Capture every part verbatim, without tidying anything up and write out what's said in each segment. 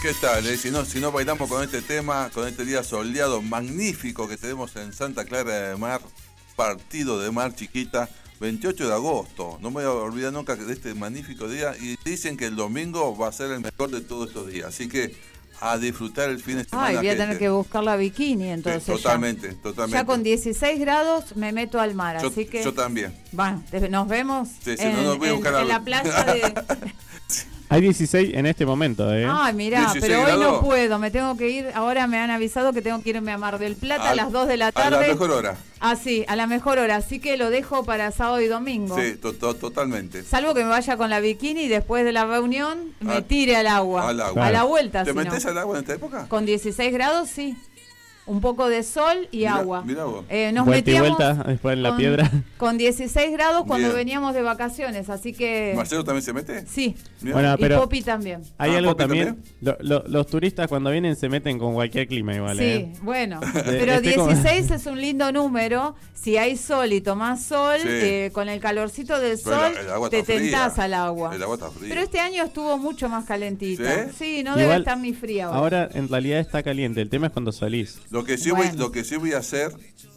¿Qué tal? Eh? Si, no, si no bailamos con este tema, con este día soleado magnífico que tenemos en Santa Clara de Mar, partido de mar chiquita, veintiocho de agosto. No me voy a olvidar nunca de este magnífico día. Y dicen que el domingo va a ser el mejor de todos estos días. Así que a disfrutar el fin de semana. Ay, voy a gente. tener que buscar la bikini entonces. Sí, totalmente, ya. totalmente. Ya con dieciséis grados me meto al mar, yo, así que... Yo también. Bueno, nos vemos sí, sí, en, no, no voy a buscar en, en la playa de... Hay dieciséis en este momento, ¿eh? Ay, mirá, pero hoy grados. no puedo, me tengo que ir, ahora me han avisado que tengo que irme a Mar del Plata a, a las dos de la tarde. A la mejor hora. Ah, sí, a la mejor hora, así que lo dejo para sábado y domingo. Sí, to to totalmente. Salvo que me vaya con la bikini y después de la reunión me a, tire al agua. Al agua. A la vuelta, ¿Te si metés no. al agua en esta época? Con dieciséis grados, sí. Un poco de sol y mirá, agua. Mirá vos. Eh, nos vuelta metíamos y vuelta después en la con, piedra. Con dieciséis grados cuando Bien. veníamos de vacaciones, así que... ¿Marcelo también se mete? Sí. Mirá. Bueno, pero y Popi también. Hay Ah, algo Popi también. también. Lo, lo, los turistas cuando vienen se meten con cualquier clima igual, Sí, ¿eh? bueno. De- Pero este como- dieciséis es un lindo número. Si hay sol y tomás sol, Sí. eh, con el calorcito del Pero sol, el- el agua te está fría. tentás al agua. El agua está fría. Pero este año estuvo mucho más calentita. ¿Sí? Sí, no Igual, debe estar ni fría ahora. Ahora en realidad está caliente. El tema es cuando salís. Lo que sí, Bueno. voy, lo que sí voy a hacer...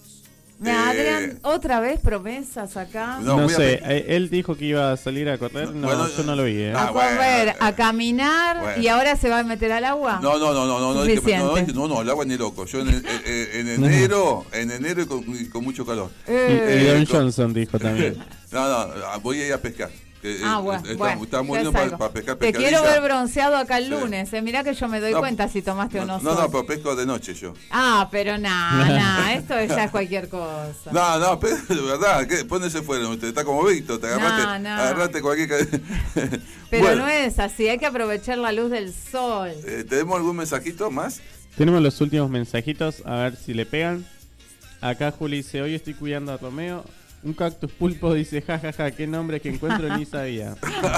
Mira, eh, Adrián, otra vez promesas acá. No, No, voy a sé, pe- eh, él dijo que iba a salir a correr. No, Bueno, yo no lo vi, ¿eh? ah, A correr, bueno. a caminar Bueno. y ahora se va a meter al agua. No, no, no, no, no, no, dije- no, Suficiente. no, no, el agua ni loco. Yo en, en- en enero, en enero y con, y con mucho calor. Y, Eh, y Don con- Johnson dijo también. No, no, voy a ir a pescar. Que, Ah, eh, bueno, está, bueno, está muy ya lindo es para, algo. para pescar Te pescadilla. quiero ver bronceado acá el Sí. lunes. Eh. Mirá que yo me doy No, cuenta si tomaste o no. No, no, sol. pero pesco de noche yo. Ah, pero nada, nada, esto ya es cualquier cosa. No, no, pero de verdad, ¿qué? Pónese fuera, usted está como Víctor, te agarraste, No, no. agarraste cualquier... ca- Pero Bueno, no es así, hay que aprovechar la luz del sol. eh, ¿tenemos algún mensajito más? Tenemos los últimos mensajitos, a ver si le pegan. Acá Juli dice, hoy estoy cuidando a Romeo. Un cactus pulpo dice, jajaja, ja, ja, qué nombre que encuentro ni sabía.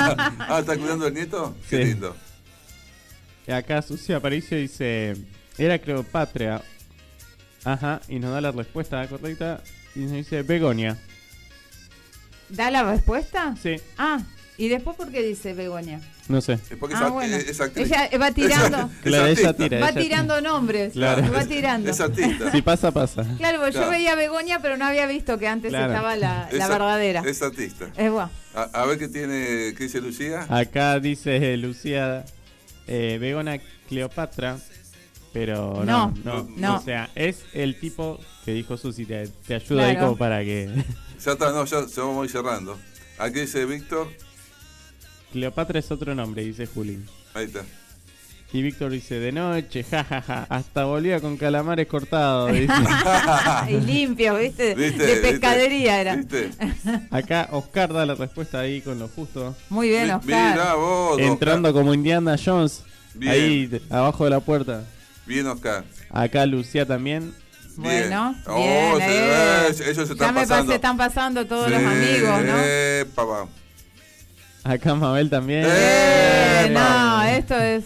Ah, ¿está cuidando al nieto? Qué Sí. lindo. Y acá Sucia Aparicio dice, era Cleopatra. Ajá, y nos da la respuesta correcta. Y nos dice, Begonia. ¿Da la respuesta? Sí, Ah, ¿y después por qué dice Begonia? no sé. Es porque Ah, es, bueno. es actriz. Ella va tirando, Es Claro, ella artista. tira. va ella tirando nombres, Claro. va tirando. Es artista. Si pasa, pasa. Claro, porque Claro. yo veía Begonia, pero no había visto que antes Claro. estaba la, la Es- verdadera. Es artista. Es bueno. A, a ver qué tiene, qué dice Lucía. Acá dice Lucía, eh, Begona Cleopatra. Pero No, no, no, no. O sea, es el tipo que dijo Susi, te, te ayuda ahí Claro. como para que... Ya está, no, ya se vamos a ir cerrando. Aquí dice Víctor. Cleopatra es otro nombre, dice Juli. Ahí está. Y Víctor dice, de noche, jajaja, hasta volvía con calamares cortados. Dice. Y limpio, ¿viste? ¿Viste? De ¿Viste? pescadería era. ¿Viste? Acá Oscar da la respuesta ahí con lo justo. Muy bien, Mi- Oscar. Mirá vos, Entrando Oscar. como Indiana Jones, Bien. ahí de- abajo de la puerta. Bien, Oscar. Acá Lucía también. Bien. Bueno, Oh, bien, se- eh. eh, ellos se Ya están me pasando. parece están pasando todos Sí, los amigos, ¿no? eh, papá. Acá Mabel también. Eh, Eh, no, esto es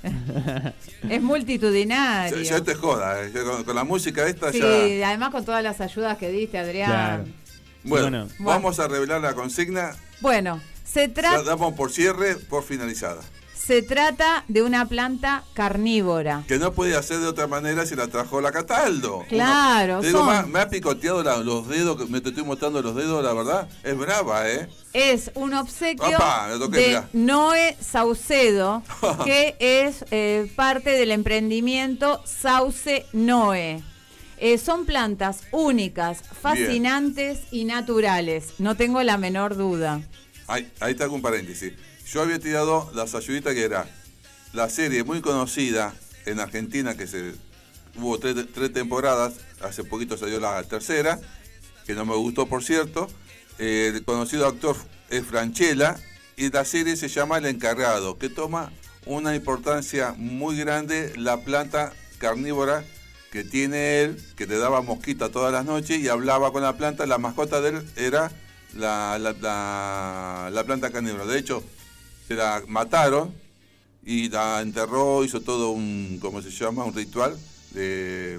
es multitudinario. Ya, ya te joda, eh. Ya con, con la música esta Sí, ya. además con todas las ayudas que diste, Adrián. Claro. Bueno, Bueno. vamos a revelar la consigna. Bueno, se La trata damos por cierre, por finalizada. se trata de una planta carnívora. Que no puede hacer de otra manera si la trajo la Cataldo. Claro, Uno- te digo, son- me, ha- me ha picoteado la- los dedos, que me te estoy mostrando los dedos, la verdad. Es brava, ¿eh? Es un obsequio Papá, me toqué, de mirá. Noé Saucedo, que es eh, parte del emprendimiento Sauce Noé. Eh, son plantas únicas, fascinantes y naturales. No tengo la menor duda. Ahí, ahí está un paréntesis. Yo había tirado las ayuditas que era la serie muy conocida en Argentina, que se hubo tres, tres temporadas, hace poquito salió la tercera, que no me gustó, por cierto. Eh, el conocido actor es Franchella, y la serie se llama El Encargado, que toma una importancia muy grande la planta carnívora que tiene él, que le daba mosquita todas las noches y hablaba con la planta. La mascota de él era la, la, la, la planta carnívora. De hecho, se la mataron y la enterró, hizo todo un, ¿cómo se llama? Un ritual de,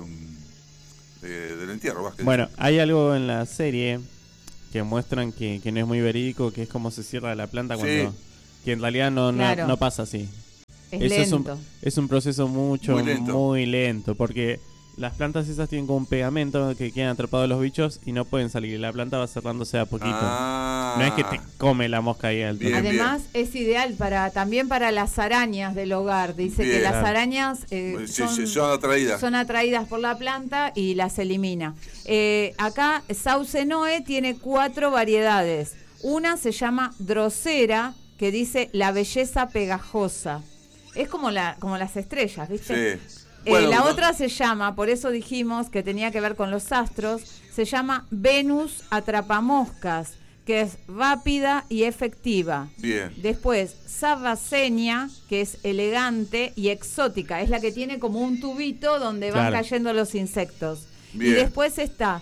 de- del entierro. ¿vas? Bueno, hay algo en la serie que muestran que, que no es muy verídico, que es como se cierra la planta cuando... Sí. Que en realidad no, no, Claro. no pasa así. Es Eso es un, lento. es un proceso mucho, Muy muy lento. lento. Porque las plantas esas tienen como un pegamento que quedan atrapados los bichos y no pueden salir. La planta va cerrándose a poquito. Ah, No es que te come la mosca ahí al toque. Bien, Además es ideal para también para las arañas del hogar. Dice Bien. que las Claro. arañas eh, Sí, son, sí, son atraídas. son atraídas por la planta y las elimina. Eh, acá Sauce Noe tiene cuatro variedades. Una se llama Drosera, que dice la belleza pegajosa. Es como la como las estrellas, ¿viste? Sí. Eh, Bueno, la no- otra se llama, por eso dijimos que tenía que ver con los astros, se llama Venus atrapamoscas, que es rápida y efectiva. Bien. Después, Sarracenia, que es elegante y exótica, es la que tiene como un tubito donde van Claro. cayendo los insectos. Bien. Y después está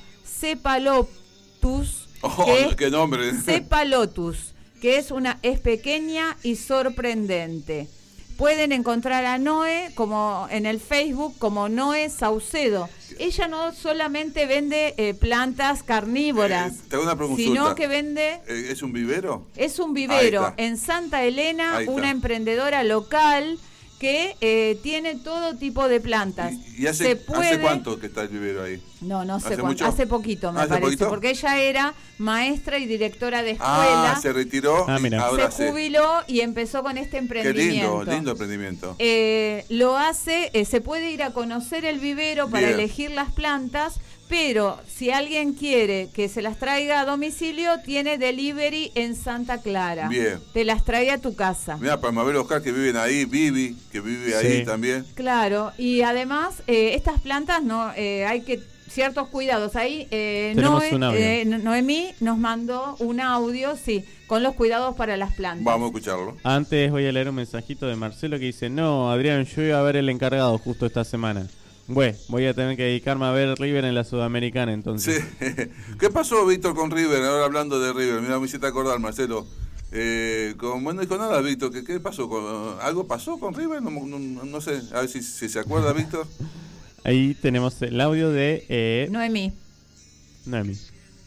Cepalotus, Oh, que es qué nombre. Cepalotus, que es una es pequeña y sorprendente. Pueden encontrar a Noé como en el Facebook como Noé Saucedo. Ella no solamente vende eh, plantas carnívoras, Eh, te hago una pregunta. sino que vende Eh, ¿Es un vivero? es un Ahí vivero está. en Santa Elena, Ahí está. una emprendedora local que eh, tiene todo tipo de plantas. ¿Y, y hace, Se puede, hace cuánto que está el vivero ahí? No, no sé ¿Hace cuánto. mucho? Hace poquito, me ¿Hace parece. poquito? Porque ella era maestra y directora de escuela. Ah, se retiró. Ah, y mira. ahora se jubiló y empezó con este Qué emprendimiento. lindo, lindo emprendimiento. Eh, lo hace, eh, se puede ir a conocer el vivero para Bien. elegir las plantas, pero si alguien quiere que se las traiga a domicilio, tiene delivery en Santa Clara. Bien. Te las trae a tu casa. Mira, para Mabel Oscar que viven ahí, Vivi, que vive ahí Sí. también. Claro, y además eh, estas plantas no eh, hay que ciertos cuidados. Ahí eh, Tenemos Noé- un audio. eh, Noemí nos mandó un audio, sí, con los cuidados para las plantas. Vamos a escucharlo. Antes voy a leer un mensajito de Marcelo que dice: No, Adrián, yo iba a ver el encargado justo esta semana. Güey, voy a tener que dedicarme a ver River en la Sudamericana Sí. entonces. ¿Qué pasó, Víctor, con River? Ahora hablando de River. Mira, me hiciste acordar, Marcelo. Eh, como no dijo nada, Víctor, ¿qué, qué pasó? Con, ¿Algo pasó con River? No, no, no sé, a ver si, si se acuerda, Víctor. Ahí tenemos el audio de eh, Noemí. Noemi.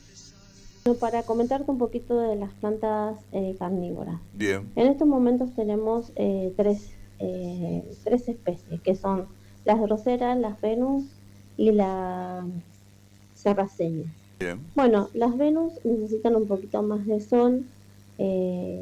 Bueno, para comentarte un poquito de las plantas eh, carnívoras. Bien, En estos momentos tenemos eh, tres, eh, tres especies, que son las groseras, las Venus y la Sarracenia. bien, Bueno, las Venus necesitan un poquito más de sol, eh,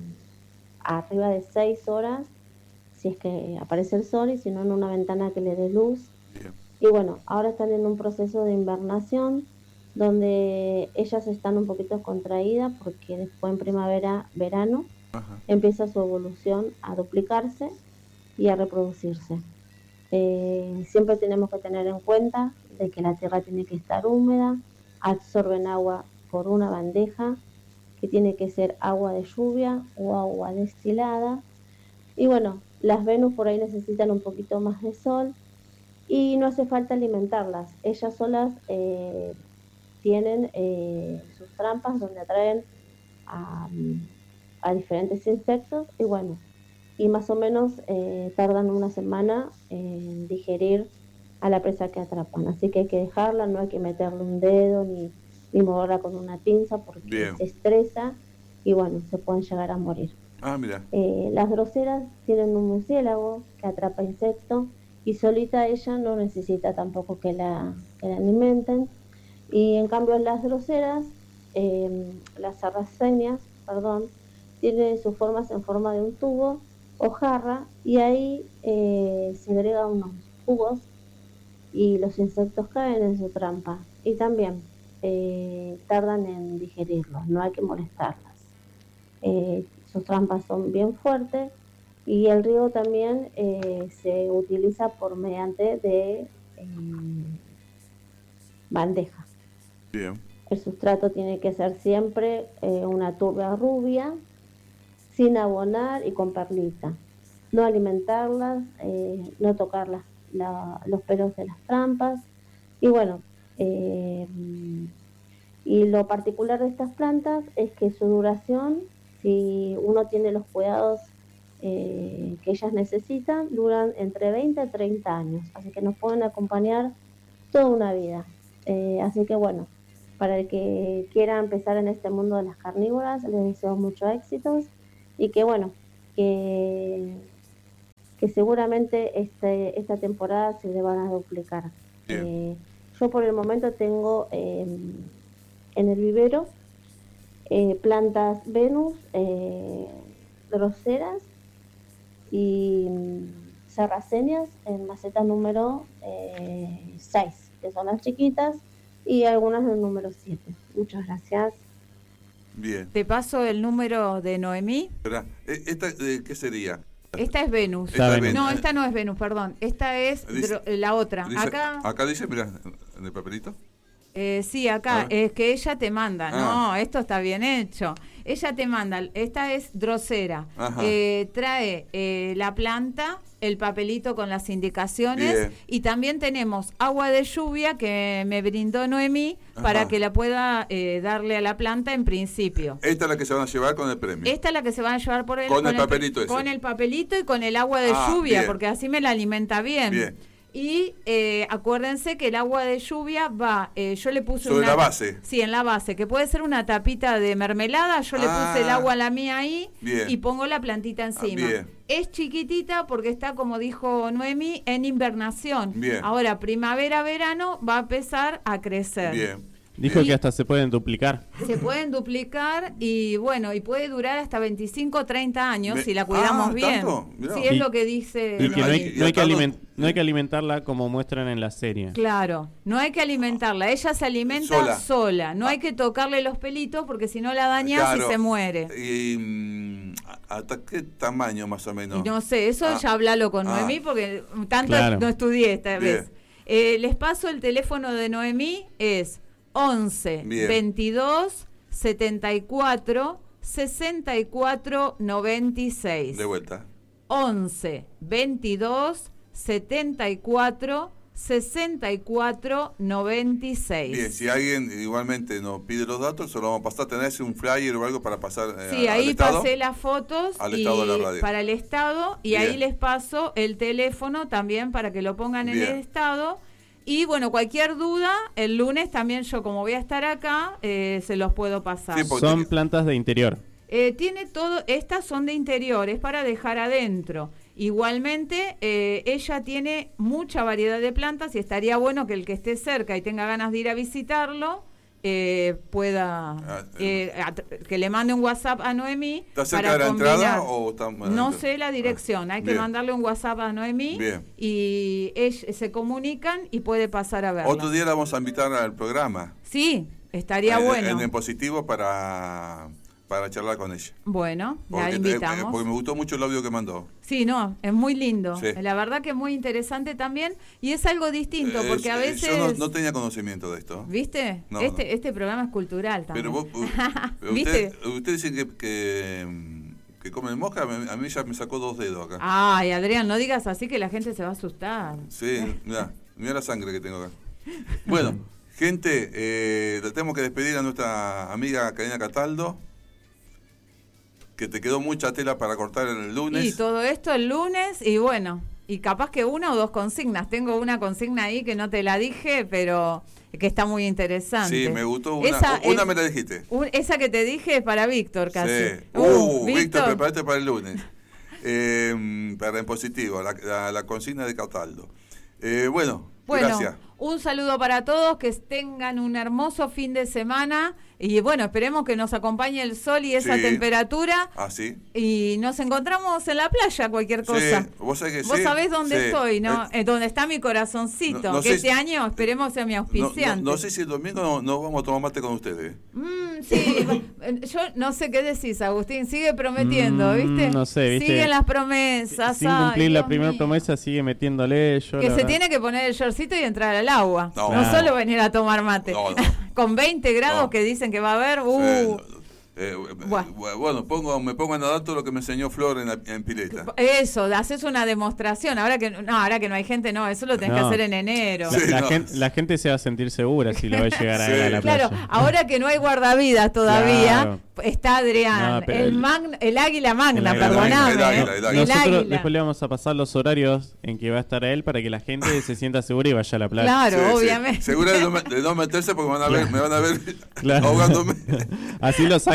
arriba de seis horas, si es que aparece el sol, y si no en una ventana que le dé luz. bien. Y bueno, ahora están en un proceso de invernación donde ellas están un poquito contraídas porque después en primavera, verano, Ajá. empieza su evolución a duplicarse y a reproducirse. Eh, siempre tenemos que tener en cuenta de que la tierra tiene que estar húmeda, absorben agua por una bandeja, que tiene que ser agua de lluvia o agua destilada. Y bueno, las Venus por ahí necesitan un poquito más de sol y no hace falta alimentarlas. Ellas solas eh, tienen eh, sus trampas donde atraen a, a diferentes insectos y bueno, y más o menos eh, tardan una semana en digerir a la presa que atrapan. Así que hay que dejarla, no hay que meterle un dedo ni, ni moverla con una pinza porque Bien. se estresa y bueno, se pueden llegar a morir. Ah, mira. Eh, las groseras tienen un murciélago que atrapa insectos y solita ella no necesita tampoco que la, que la alimenten. Y en cambio las groseras, eh, las sarracenias, perdón, tienen sus formas en forma de un tubo o jarra y ahí eh, se agregan unos jugos y los insectos caen en su trampa y también eh, tardan en digerirlos, no hay que molestarlas. Eh, sus trampas son bien fuertes y el riego también eh, se utiliza por mediante de eh, bandeja. Bien. El sustrato tiene que ser siempre eh, una turba rubia, sin abonar y con perlita. No alimentarlas, eh, no tocar las, la, los pelos de las trampas. Y bueno, eh, y lo particular de estas plantas es que su duración, si uno tiene los cuidados eh, que ellas necesitan, duran entre veinte a treinta años. Así que nos pueden acompañar toda una vida. Eh, así que bueno, para el que quiera empezar en este mundo de las carnívoras, les deseo mucho éxitos y que bueno, que que seguramente este, esta temporada se le van a duplicar. Eh, yo por el momento tengo eh, en el vivero eh, plantas Venus, eh, groseras y sarracenas en maceta número eh, seis, que son las chiquitas, y algunas del número siete. Muchas gracias. Bien. Te paso el número de Noemí. Espera, ¿esta de qué sería? Esta es Venus. Esta es Venus. No, esta no es Venus, perdón. Esta es Dice, dro- la otra. Dice, acá. Acá dice, mira, en el papelito. Eh, sí, acá. Es que ella te manda. Ah. No, esto está bien hecho. Ella te manda. Esta es Drosera. Eh, trae eh, la planta, el papelito con las indicaciones. Bien. Y también tenemos agua de lluvia que me brindó Noemí. Ajá. Para que la pueda eh, darle a la planta en principio. Esta es la que se van a llevar con el premio. Esta es la que se van a llevar por el, Con el papelito ese. Con el papelito y con el agua de Ah, lluvia, bien. porque así me la alimenta bien. Bien. Y eh, acuérdense que el agua de lluvia va, eh, yo le puse Sobre una, la base. Sí, en la base, que puede ser una tapita de mermelada, yo le Ah, puse el agua a la mía ahí bien. y pongo la plantita encima. Ah, bien. Es chiquitita porque está, como dijo Noemí, en invernación. Bien. Ahora, primavera, verano, va a empezar a crecer. Bien. Dijo Y- que hasta se pueden duplicar. Se pueden duplicar y bueno, y puede durar hasta veinticinco o treinta años Me- si la cuidamos Ah, bien. ¿tanto? Mirá. Sí, es Y- lo que dice. Y que no Ahí- hay, y no hay que acá no- aliment- no hay que alimentarla como muestran en la serie. Claro, no hay que alimentarla, ella se alimenta Sola. sola, no hay que tocarle los pelitos porque si no la dañas Claro. y se muere. ¿Y mm, hasta qué tamaño más o menos? Y no sé, eso Ah. ya hablalo con Ah. Noemí porque tanto Claro. no estudié esta Bien. vez. Eh, les paso el teléfono de Noemí, es once, Bien. veintidós, setenta y cuatro, sesenta y cuatro, noventa y seis. De vuelta. once, veintidós, setenta y cuatro, sesenta y cuatro, noventa y seis. Bien, si alguien igualmente nos pide los datos, se lo vamos a pasar. ¿Tenés un flyer o algo para pasar eh, Sí, al ahí Estado? pasé las fotos Al y Estado de la radio. para el Estado y Bien. ahí les paso el teléfono también para que lo pongan en Bien. el Estado. Y bueno, cualquier duda, el lunes también yo como voy a estar acá, eh, se los puedo pasar. Sí, porque- Son plantas de interior. Eh, tiene todo, estas son de interior, es para dejar adentro. Igualmente, eh, ella tiene mucha variedad de plantas y estaría bueno que el que esté cerca y tenga ganas de ir a visitarlo, eh, pueda, Ah, eh, at- que le mande un WhatsApp a Noemí. ¿Está cerca para de la combinar. entrada o está No sé la dirección, hay que Bien. mandarle un WhatsApp a Noemí Bien. y ella, se comunican y puede pasar a verla. Otro día la vamos a invitar al programa. Sí, estaría en, bueno. En, en positivo para, para charlar con ella. Bueno, la Porque, invitamos. eh, porque me gustó mucho el audio que mandó. Sí, no, es muy lindo. Sí. La verdad que es muy interesante también y es algo distinto Eh, porque a eh, veces, Yo no, no tenía conocimiento de esto. ¿viste? No, este no. este programa es cultural también. Pero vos, u- ¿Viste? usted, usted dice que, que, mm, que comen mosca, me- a mí ya me sacó dos dedos acá. Ay, Adrián, no digas así que la gente se va a asustar. Sí, mira, mira la sangre que tengo acá. Bueno, gente, eh, le tenemos que despedir a nuestra amiga Karina Cataldo, que te quedó mucha tela para cortar el lunes. Y todo esto el lunes y bueno, y capaz que una o dos consignas. Tengo una consigna ahí que no te la dije, pero que está muy interesante. Sí, me gustó una. Esa una es- me la dijiste. un- esa que te dije es para Víctor casi. Sí. Uh, Uh, Víctor, Víctor. prepárate para el lunes. Eh, para en positivo, la, la- la consigna de Cataldo. Eh, bueno, Bueno, gracias. un saludo para todos, que tengan un hermoso fin de semana y bueno, esperemos que nos acompañe el sol y esa Sí. temperatura Ah, sí. y nos encontramos en la playa, cualquier cosa. Sí, vos sabés que Vos sí, sabés dónde sí. estoy, ¿no? Eh, Eh, donde está mi corazoncito, no- no que sé este si- año esperemos sea mi no, auspiciante. no- no sé si el domingo no, no vamos a tomar mate con ustedes. Mm, sí, eh, yo no sé qué decís, Agustín, sigue prometiendo, Mm, ¿viste? no sé, ¿viste? Siguen las promesas. Sin ay, cumplir la Dios primera mío. promesa sigue metiéndole. Yo, Que la se verdad- tiene que poner el shortcito y entrar al agua. No. No, Claro. solo venir a tomar mate. No, no. Con veinte grados No. que dicen que va a haber. Eh, Uh, eh, Buah. eh, bueno, pongo, me pongo a nadar todo lo que me enseñó Flor en, la, en pileta. Eso, haces una demostración. Ahora que no, ahora que no hay gente, no, eso lo tenés que No. hacer en enero. La, Sí, la no. gente, la gente se va a sentir segura si lo va a llegar a, Sí. a la Claro, playa. ahora que no hay guardavidas todavía, Claro. está Adrián, No, pero el, el- magna- el águila magna, El águila perdoname. magna, el ¿eh? águila, el águila. El Nosotros águila. después le vamos a pasar los horarios en que va a estar él para que la gente se sienta segura y vaya a la playa. Claro, Sí, sí. obviamente. Seguro de no, me- de no meterse porque me van a ver, me van a ver Claro. ahogándome. Así lo sacan.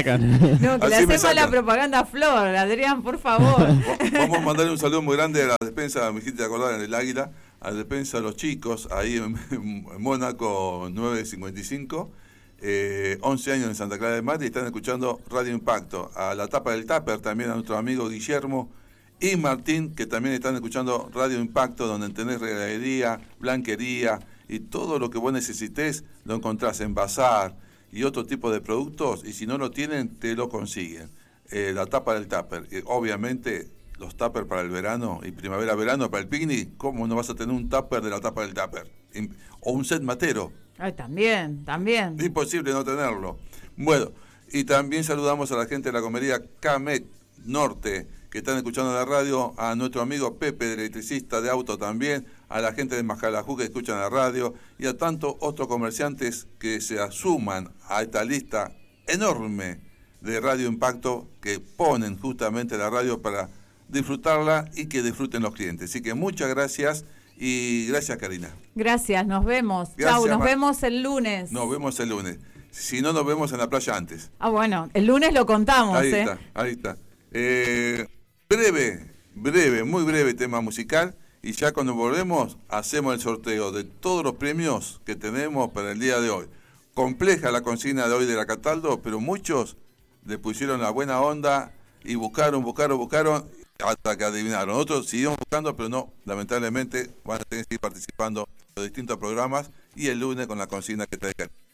sacan. No, que Así le me hacemos la sacan. propaganda a Flor, Adrián, por favor. Vamos a mandarle un saludo muy grande a la despensa, me hiciste acordar, en el Águila, a la despensa de los chicos, ahí en, en Mónaco nueve cincuenta y cinco, eh, once años en Santa Clara del Mar, y están escuchando Radio Impacto. A la tapa del Tupper también a nuestro amigo Guillermo y Martín, que también están escuchando Radio Impacto, donde tenés regadería, blanquería y todo lo que vos necesités lo encontrás en bazar y otro tipo de productos, y si no lo tienen, te lo consiguen. Eh, la tapa del Tupper, eh, obviamente los tuppers para el verano y primavera-verano para el picnic, ¿cómo no vas a tener un tupper de la tapa del Tupper? O un set matero. Ay, también, también. Imposible no tenerlo. Bueno, y también saludamos a la gente de la comería Camet Norte, que están escuchando la radio, a nuestro amigo Pepe, de electricista de auto también, a la gente de Majalajú que escuchan la radio, y a tantos otros comerciantes que se asuman a esta lista enorme de Radio Impacto, que ponen justamente la radio para disfrutarla y que disfruten los clientes. Así que muchas gracias y gracias, Karina. Gracias, nos vemos. Gracias, Chau, nos Mar- vemos el lunes. Nos vemos el lunes. Si no, nos vemos en la playa antes. Ah, bueno, el lunes lo contamos, Ahí ¿eh? está, ahí está. Eh, breve, breve, muy breve tema musical, y ya cuando volvemos hacemos el sorteo de todos los premios que tenemos para el día de hoy. Compleja la consigna de hoy de la Cataldo, pero muchos le pusieron la buena onda y buscaron, buscaron, buscaron hasta que adivinaron. Otros siguieron buscando, pero no, lamentablemente van a tener que seguir participando en los distintos programas y el lunes con la consigna que traigan.